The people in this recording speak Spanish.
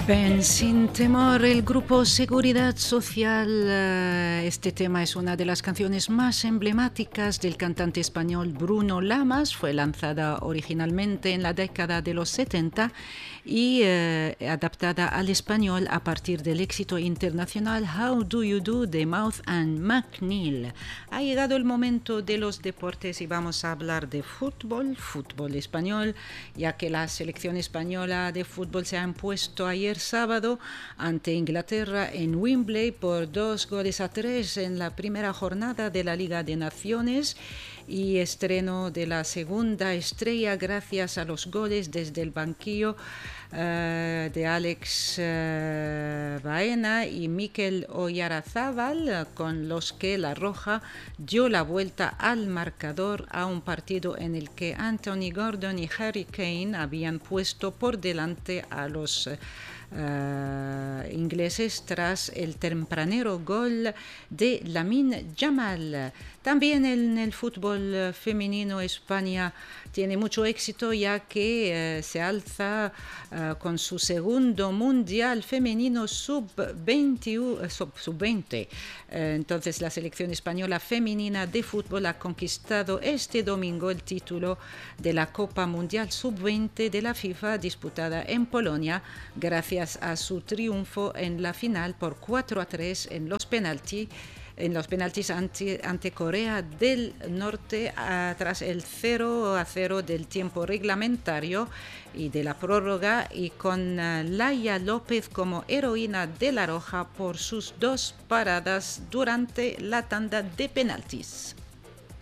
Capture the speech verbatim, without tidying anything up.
Ben, sin temor, el grupo Seguridad Social, eh, este tema es una de las canciones más emblemáticas del cantante español Bruno Lamas, fue lanzada originalmente en la década de los setenta y eh, adaptada al español a partir del éxito internacional How Do You Do de Mouth and McNeil. Ha llegado el momento de los deportes y vamos a hablar de fútbol, fútbol español, ya que la selección española de fútbol se ha impuesto ayer sábado ante Inglaterra en Wembley por dos goles a tres en la primera jornada de la Liga de Naciones y estreno de la segunda estrella gracias a los goles desde el banquillo uh, de Alex uh, Baena y Mikel Oyarzabal, con los que la Roja dio la vuelta al marcador a un partido en el que Anthony Gordon y Harry Kane habían puesto por delante a los uh, Uh, ingleses tras el tempranero gol de Lamine Yamal. También en el fútbol femenino España tiene mucho éxito, ya que uh, se alza uh, con su segundo mundial femenino sub veinte. Uh, sub, sub veinte. Uh, entonces la selección española femenina de fútbol ha conquistado este domingo el título de la Copa Mundial sub veinte de la FIFA disputada en Polonia gracias a su triunfo en la final por cuatro a tres en los penaltis en los penaltis ante, ante Corea del Norte a, tras el cero a cero del tiempo reglamentario y de la prórroga, y con uh, Laia López como heroína de la Roja por sus dos paradas durante la tanda de penaltis.